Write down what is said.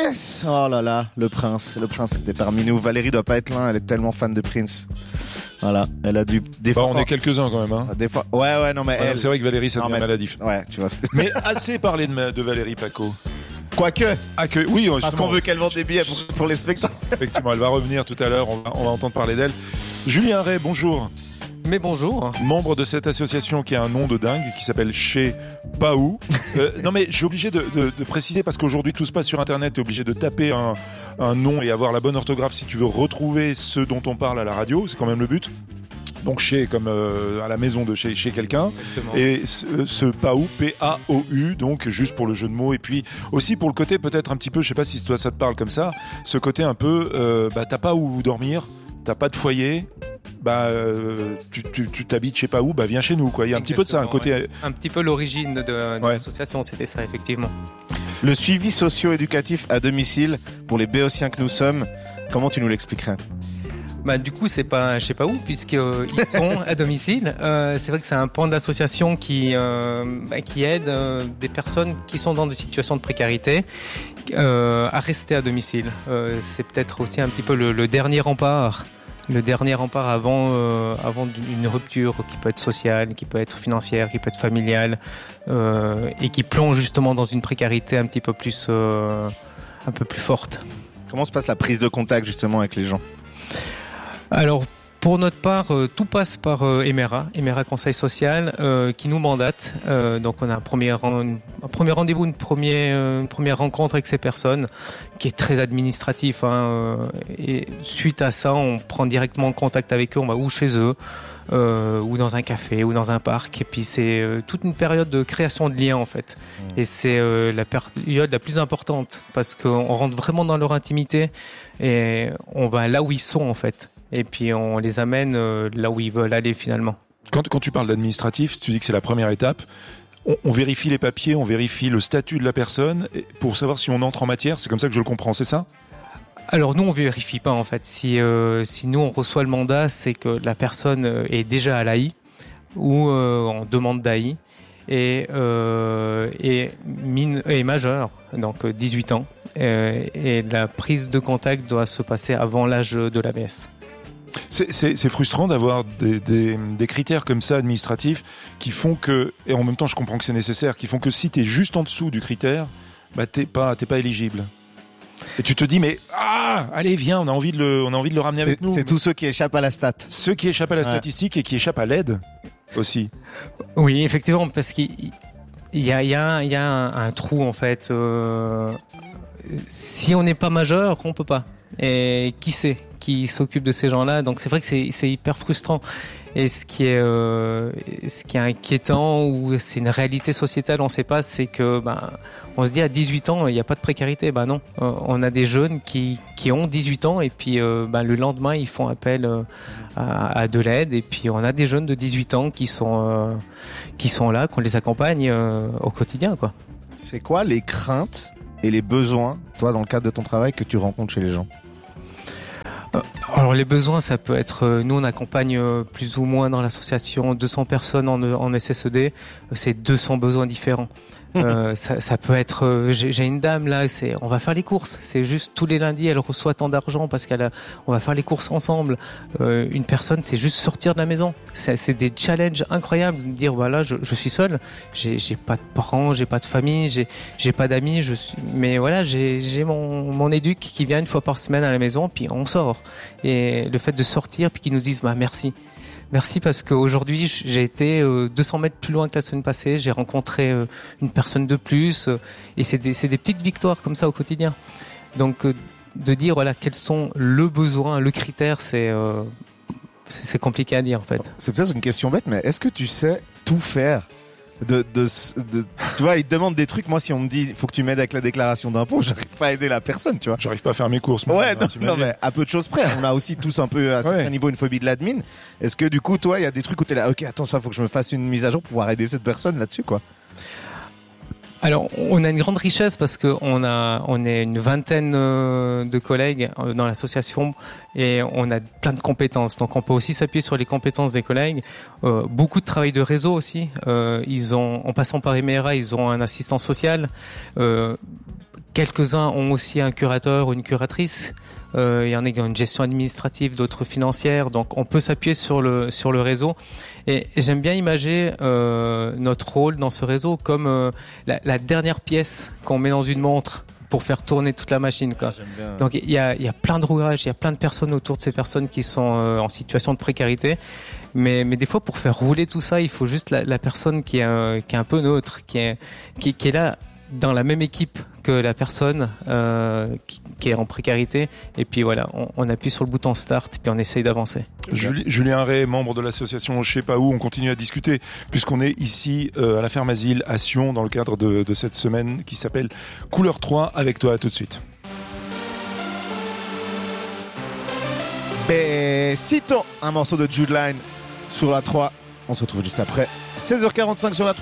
Yes! Oh là là, le prince était parmi nous. Valérie doit pas être là, elle est tellement fan de Prince. Voilà, elle a dû... on est quelques-uns quand même, hein. Des fois... Ouais, non mais elle... C'est vrai que Valérie, ça devient maladif. Ouais, tu vois. Mais assez parlé de Valérie Paco. Quoique. Oui, parce qu'on veut qu'elle vende des billets pour les spectacles. Effectivement, elle va revenir tout à l'heure, on va entendre parler d'elle. Julien Ray, bonjour. Mais bonjour. Membre de cette association qui a un nom de dingue, qui s'appelle Chez Paou. Non mais je suis obligé de préciser parce qu'aujourd'hui tout se passe sur Internet, tu es obligé de taper un nom et avoir la bonne orthographe si tu veux retrouver ce dont on parle à la radio, c'est quand même le but. Donc chez comme à la maison de chez quelqu'un. Exactement. Et ce Paou, P-A-O-U, donc juste pour le jeu de mots et puis aussi pour le côté peut-être un petit peu, je sais pas si toi ça te parle comme ça, ce côté un peu t'as pas où dormir, t'as pas de foyer, tu t'habites je sais pas où, viens chez nous quoi. Il y a un petit peu de ça, un côté un petit peu l'origine de l'association, c'était ça effectivement. Le suivi socio-éducatif à domicile pour les béotiens que nous sommes, comment tu nous l'expliquerais? Du coup, c'est pas, je sais pas où, puisqu'ils sont à domicile. C'est vrai que c'est un pan de l'association qui aide des personnes qui sont dans des situations de précarité à rester à domicile. C'est peut-être aussi un petit peu le dernier rempart. Le dernier rempart avant une rupture qui peut être sociale, qui peut être financière, qui peut être familiale, et qui plonge justement dans une précarité un petit peu plus, un peu plus forte. Comment se passe la prise de contact justement avec les gens? Alors, pour notre part, tout passe par Emera Conseil Social, qui nous mandate. Donc, on a un premier rendez-vous, une première rencontre avec ces personnes, qui est très administratif. Et suite à ça, on prend directement contact avec eux. On va ou chez eux, ou dans un café, ou dans un parc. Et puis, c'est toute une période de création de liens, en fait. Et c'est la période la plus importante, parce qu'on rentre vraiment dans leur intimité et on va là où ils sont, en fait. Et puis on les amène là où ils veulent aller finalement. Quand tu parles d'administratif, tu dis que c'est la première étape. On vérifie les papiers, on vérifie le statut de la personne pour savoir si on entre en matière. C'est comme ça que je le comprends, c'est ça? Alors nous on vérifie pas en fait. Si nous on reçoit le mandat, c'est que la personne est déjà à l'AI ou en demande d'AI et majeure, donc 18 ans. Et la prise de contact doit se passer avant l'âge de l'ABS. C'est frustrant d'avoir des critères comme ça administratifs qui font que, et en même temps je comprends que c'est nécessaire, qui font que si t'es juste en dessous du critère, t'es pas éligible. Et tu te dis allez viens, on a envie de le ramener avec nous. C'est tous ceux qui échappent à la stat. Ceux qui échappent à la statistique et qui échappent à l'aide aussi. Oui, effectivement, parce qu'il y a un trou en fait. Si on n'est pas majeur, on peut pas. Et qui sait qui s'occupe de ces gens-là? Donc c'est vrai que c'est hyper frustrant. Et ce qui est inquiétant ou c'est une réalité sociétale, on sait pas, c'est que on se dit à 18 ans il n'y a pas de précarité. Non, on a des jeunes qui ont 18 ans et puis le lendemain ils font appel à de l'aide et puis on a des jeunes de 18 ans qui sont là, qu'on les accompagne au quotidien quoi. C'est quoi les craintes et les besoins, toi, dans le cadre de ton travail, que tu rencontres chez les gens? Alors les besoins, ça peut être, nous on accompagne plus ou moins dans l'association 200 personnes en SSED, c'est 200 besoins différents. Ça peut être, j'ai une dame là, on va faire les courses, c'est juste tous les lundis elle reçoit tant d'argent parce on va faire les courses ensemble. Une personne, c'est juste sortir de la maison. C'est des challenges incroyables, de dire voilà je suis seul, j'ai pas de parents, j'ai pas de famille, j'ai pas d'amis, mais voilà j'ai mon éduc qui vient une fois par semaine à la maison puis on sort. Et le fait de sortir puis qu'ils nous disent Merci parce qu'aujourd'hui j'ai été 200 mètres plus loin que la semaine passée, j'ai rencontré une personne de plus et c'est des petites victoires comme ça au quotidien. Donc de dire voilà quels sont le besoin, le critère, c'est compliqué à dire en fait. C'est peut-être une question bête, mais est-ce que tu sais tout faire? Tu vois, ils te demandent des trucs. Moi, si on me dit, faut que tu m'aides avec la déclaration d'impôt, j'arrive pas à aider la personne, tu vois. J'arrive pas à faire mes courses. Moi, ouais, non, mais à peu de choses près. On a aussi tous un peu, à certains niveaux, une phobie de l'admin. Est-ce que, du coup, toi, il y a des trucs où t'es là, ok, attends, ça, faut que je me fasse une mise à jour pour pouvoir aider cette personne là-dessus, quoi? Alors, on a une grande richesse parce que on est une vingtaine de collègues dans l'association et on a plein de compétences. Donc, on peut aussi s'appuyer sur les compétences des collègues. Beaucoup de travail de réseau aussi. En passant par Emera, ils ont un assistant social. quelques-uns ont aussi un curateur ou une curatrice. Il y en a qui ont une gestion administrative, d'autres financières. Donc, on peut s'appuyer sur le réseau. Et j'aime bien imager notre rôle dans ce réseau comme la dernière pièce qu'on met dans une montre pour faire tourner toute la machine, quoi. J'aime bien. Donc il y a plein de rouages, il y a plein de personnes autour de ces personnes qui sont en situation de précarité. Mais des fois, pour faire rouler tout ça, il faut juste la personne qui est un peu neutre, qui est là dans la même équipe que la personne qui est en précarité. Et puis voilà, on appuie sur le bouton start, puis on essaye d'avancer. Julien Ray, membre de l'association Je sais pas où, on continue à discuter puisqu'on est ici à la ferme Asile à Sion dans le cadre de cette semaine qui s'appelle Couleur 3 avec toi. À tout de suite. Besito, un morceau de Jude Line sur la 3. On se retrouve juste après 16h45 sur la 3.